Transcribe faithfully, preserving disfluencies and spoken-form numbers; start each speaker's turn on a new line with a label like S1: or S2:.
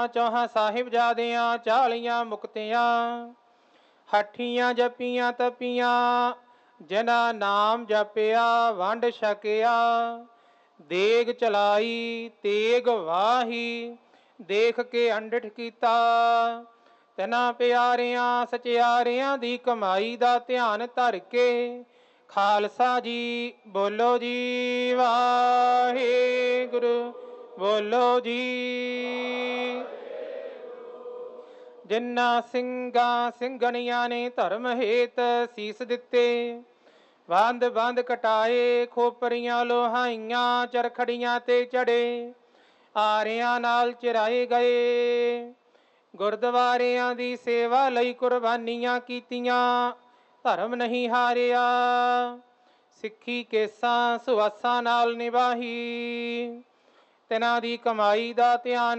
S1: ਚੌਹਾਂ ਸਾਹਿਬਜ਼ਾਦਿਆਂ ਚਾਲੀਆਂ ਮੁਕਤਿਆਂ, ਹੱਠੀਆਂ ਜਪੀਆਂ ਤਪੀਆਂ, ਜਿਨ੍ਹਾਂ ਨਾਮ ਜਪਿਆ ਵੰਡ ਛਕਿਆ। ਦੇਗ ਚਲਾਈ ਤੇਗ ਵਾਹੀ, ਦੇਖ ਕੇ ਅੰਡਿਠ ਕੀਤਾ। ਤਿਨਾਂ ਪਿਆਰਿਆਂ ਸਚਿਆਰਿਆਂ ਦੀ ਕਮਾਈ ਦਾ ਧਿਆਨ ਧਰ ਕੇ ਖਾਲਸਾ ਜੀ ਬੋਲੋ ਜੀ ਵਾਹਿਗੁਰੂ, ਬੋਲੋ ਜੀ। ਜਿਨ੍ਹਾਂ ਸਿੰਘਾਂ ਸਿੰਘਣੀਆਂ ਨੇ ਧਰਮ ਹੇਤ ਸੀਸ ਦਿੱਤੇ, ਬੰਦ ਬੰਦ ਕਟਾਏ, ਖੋਪਰੀਆਂ ਲੋਹਾਈਆਂ, ਚਰਖੜੀਆਂ ਤੇ ਚੜੇ, ਆਰਿਆਂ ਨਾਲ ਚਿਰਾਏ ਗਏ। ਗੁਰਦੁਆਰਿਆਂ ਦੀ ਸੇਵਾ ਲਈ ਕੁਰਬਾਨੀਆਂ ਕੀਤੀਆਂ, ਧਰਮ ਨਹੀਂ ਹਾਰਿਆ। ਸਿੱਖੀ ਕੇਸਾਂ ਸੁਆਸਾਂ ਨਾਲ ਨਿਭਾਹੀ, ਤਿਨਾਂ ਦੀ ਕਮਾਈ ਦਾ ਧਿਆਨ